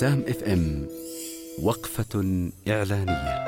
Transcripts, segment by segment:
سام اف ام. وقفة إعلانية.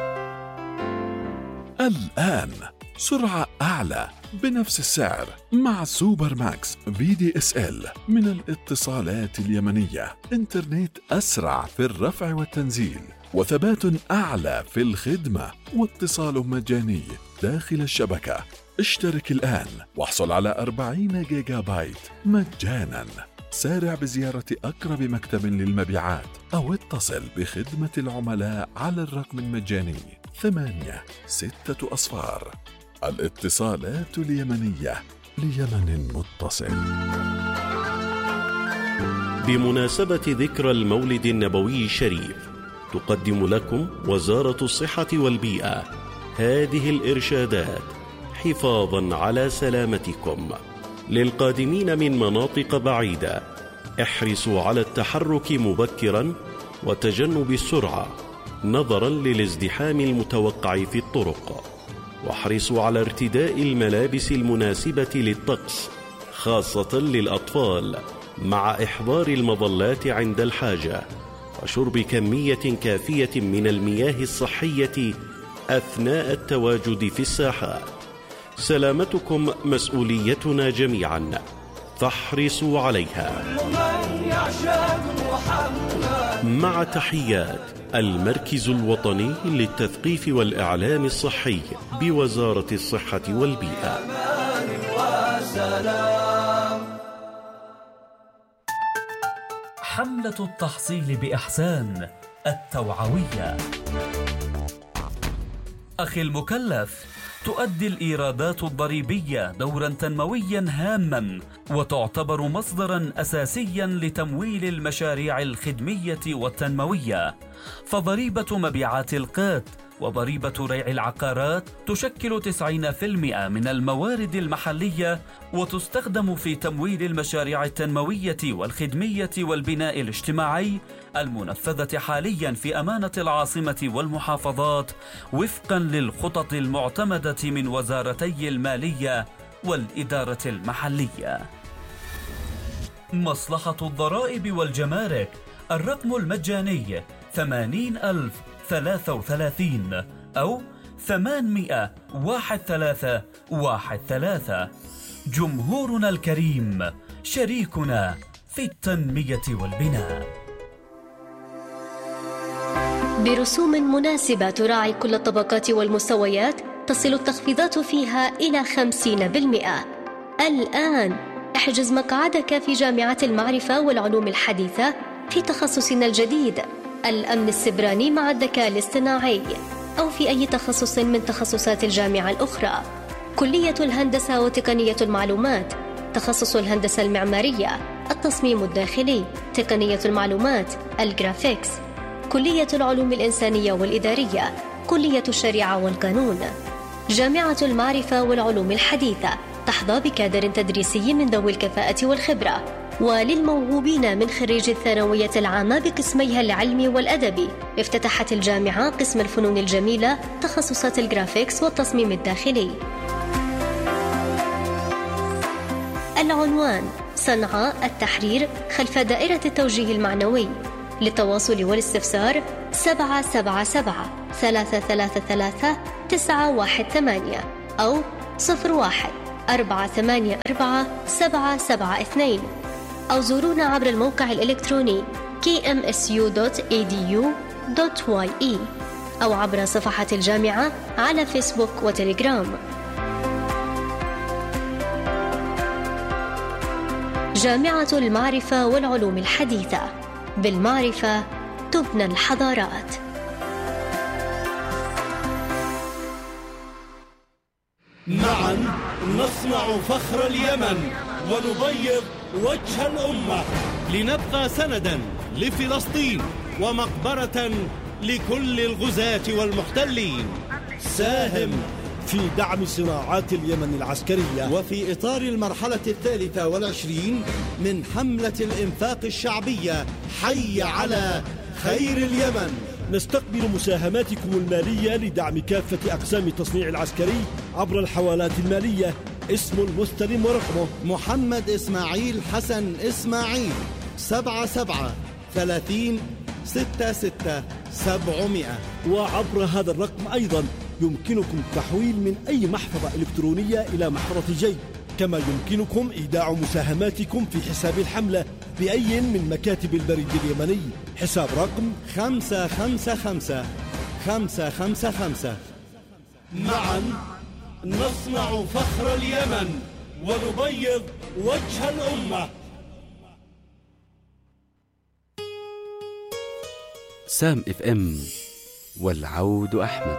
الآن سرعة أعلى بنفس السعر مع سوبر ماكس VDSL من الاتصالات اليمنية. إنترنت أسرع في الرفع والتنزيل وثبات أعلى في الخدمة واتصال مجاني داخل الشبكة. اشترك الآن واحصل على 40 جيجا بايت مجانا. سارع بزيارة أقرب مكتب للمبيعات أو اتصل بخدمة العملاء على الرقم المجاني 86. الاتصالات اليمنية ليمن متصل. بمناسبة ذكرى المولد النبوي الشريف تقدم لكم وزارة الصحة والبيئة هذه الإرشادات حفاظا على سلامتكم. للقادمين من مناطق بعيدة احرصوا على التحرك مبكرا وتجنب السرعة نظرا للازدحام المتوقع في الطرق، واحرصوا على ارتداء الملابس المناسبة للطقس خاصة للأطفال مع إحضار المظلات عند الحاجة، وشرب كمية كافية من المياه الصحية أثناء التواجد في الساحات. سلامتكم مسؤوليتنا جميعا، فاحرصوا عليها. مع تحيات المركز الوطني للتثقيف والإعلام الصحي بوزارة الصحة والبيئة. حملة التحصيل بإحسان التوعوية. أخي المكلف، تؤدي الإيرادات الضريبية دورا تنمويا هاما وتعتبر مصدرا أساسيا لتمويل المشاريع الخدمية والتنموية، فضريبة مبيعات القات وضريبة ريع العقارات تشكل 90% من الموارد المحلية وتستخدم في تمويل المشاريع التنموية والخدمية والبناء الاجتماعي المنفذة حاليا في أمانة العاصمة والمحافظات وفقا للخطط المعتمدة من وزارتي المالية والإدارة المحلية. مصلحة الضرائب والجمارك الرقم المجاني 80,033 أو 800-1313. جمهورنا الكريم شريكنا في التنمية والبناء. برسوم مناسبة تراعي كل الطبقات والمستويات تصل التخفيضات فيها إلى 50%. الآن احجز مقعدك في جامعة المعرفة والعلوم الحديثة في تخصصنا الجديد الأمن السبراني مع الذكاء الاصطناعي، أو في أي تخصص من تخصصات الجامعة الأخرى. كلية الهندسة وتقنية المعلومات، تخصص الهندسة المعمارية، التصميم الداخلي، تقنية المعلومات، الجرافيكس، كلية العلوم الإنسانية والإدارية، كلية الشريعة والقانون. جامعة المعرفة والعلوم الحديثة تحظى بكادر تدريسي من ذوي الكفاءة والخبرة. وللموهوبين من خريج الثانوية العامة بقسميها العلمي والأدبي افتتحت الجامعة قسم الفنون الجميلة تخصصات الجرافيكس والتصميم الداخلي. العنوان: صنعاء التحرير خلف دائرة التوجيه المعنوي. للتواصل والاستفسار 777-333-918 أو 01-484-772 أو زورونا عبر الموقع الإلكتروني kmsu.edu.ye أو عبر صفحة الجامعة على فيسبوك وتليجرام. جامعة المعرفة والعلوم الحديثة، بالمعرفة تبنى الحضارات. معا نصنع فخر اليمن ونبيض وجه الأمة، لنبقى سندا لفلسطين ومقبرة لكل الغزاة والمحتلين. ساهم في دعم صناعات اليمن العسكرية وفي إطار المرحلة 23 من حملة الإنفاق الشعبية حي على خير اليمن. نستقبل مساهماتكم المالية لدعم كافة أقسام التصنيع العسكري عبر الحوالات المالية. اسم المستلم ورقمه: محمد إسماعيل حسن إسماعيل، 77 30 66 وعبر هذا الرقم أيضا يمكنكم التحويل من أي محفظة إلكترونية إلى محفظة جيب، كما يمكنكم إيداع مساهماتكم في حساب الحملة بأي من مكاتب البريد اليمني. حساب رقم 555 555. معا نصنع فخر اليمن ونبيض وجه الأمة. سام اف ام والعود أحمد.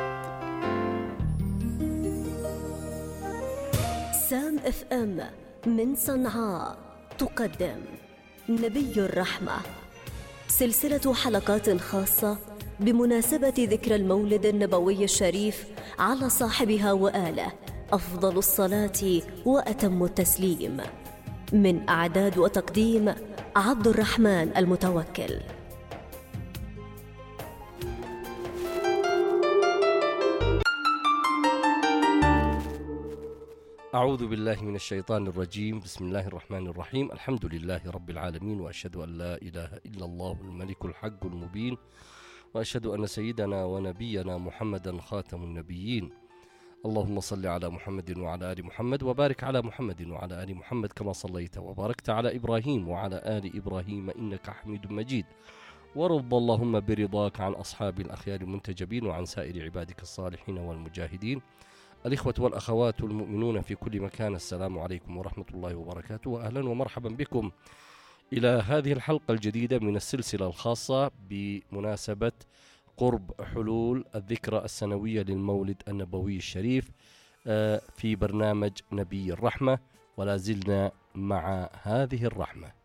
سام اف ام من صنعاء تقدم نبي الرحمة، سلسلة حلقات خاصة بمناسبة ذكرى المولد النبوي الشريف على صاحبها وآله أفضل الصلاة وأتم التسليم، من إعداد وتقديم عبد الرحمن المتوكل. أعوذ بالله من الشيطان الرجيم. بسم الله الرحمن الرحيم. الحمد لله رب العالمين، وأشهد أن لا إله إلا الله الملك الحق المبين، وأشهد أن سيدنا ونبينا محمدا خاتم النبيين. اللهم صل على محمد وعلى آل محمد، وبارك على محمد وعلى آل محمد كما صليت وباركت على إبراهيم وعلى آل إبراهيم إنك حميد مجيد. ورضى اللهم برضاك عن أصحاب الأخيار المنتجبين وعن سائر عبادك الصالحين والمجاهدين. الإخوة والأخوات المؤمنون في كل مكان، السلام عليكم ورحمة الله وبركاته، وأهلا ومرحبا بكم إلى هذه الحلقة الجديدة من السلسلة الخاصة بمناسبة قرب حلول الذكرى السنوية للمولد النبوي الشريف في برنامج نبي الرحمة، ولا زلنا مع هذه الرحمة.